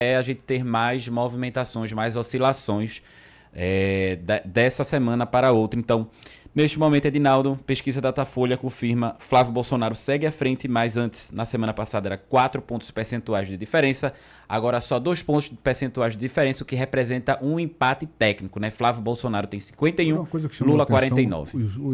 a gente ter mais movimentações, mais oscilações dessa semana para outra. Então, neste momento, Edinaldo, pesquisa Datafolha confirma Flávio Bolsonaro segue à frente, mas antes, na semana passada, era 4 pontos percentuais de diferença, agora só 2 pontos percentuais de diferença, o que representa um empate técnico, né? Flávio Bolsonaro tem 51, Uma coisa que chamou Lula a atenção, 49.